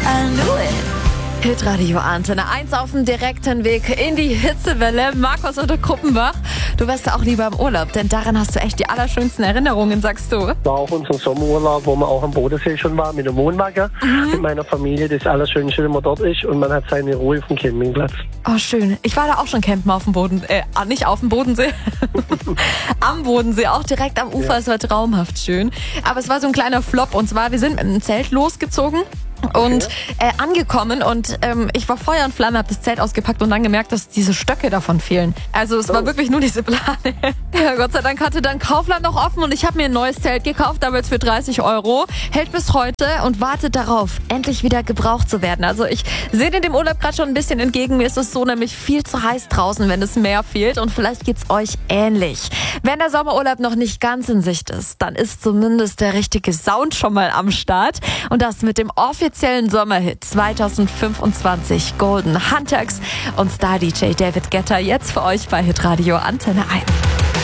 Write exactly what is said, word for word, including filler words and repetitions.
I knew it. Hitradio Antenne eins auf dem direkten Weg in die Hitzewelle. Markus oder Kruppenbach, du wärst auch lieber im Urlaub, denn daran hast du echt die allerschönsten Erinnerungen, sagst du. War auch unser Sommerurlaub, wo man auch am Bodensee schon war, mit dem Wohnwagen, mhm. mit meiner Familie. Das Allerschönste, wenn man dort ist und man hat seine Ruhe auf dem Campingplatz. Oh, schön. Ich war da auch schon campen auf dem Boden, äh, nicht auf dem Bodensee, am Bodensee, auch direkt am Ufer. Ja. Es war traumhaft schön. Aber es war so ein kleiner Flop und zwar, wir sind mit einem Zelt losgezogen. Und äh, angekommen und ähm, ich war Feuer und Flamme, hab das Zelt ausgepackt und dann gemerkt, dass diese Stöcke davon fehlen. Also es oh. war wirklich nur diese Plane. Ja, Gott sei Dank hatte dann Kaufland noch offen und ich habe mir ein neues Zelt gekauft, damals für dreißig Euro. Hält bis heute und wartet darauf, endlich wieder gebraucht zu werden. Also ich sehe in dem Urlaub gerade schon ein bisschen entgegen. Mir ist es so nämlich viel zu heiß draußen, wenn das Meer fehlt und vielleicht geht's euch ähnlich. Wenn der Sommerurlaub noch nicht ganz in Sicht ist, dann ist zumindest der richtige Sound schon mal am Start und das mit dem offiziellen Sommerhit zwanzig fünfundzwanzig Golden Huntax und Star-D J David Guetta jetzt für euch bei Hitradio Antenne eins.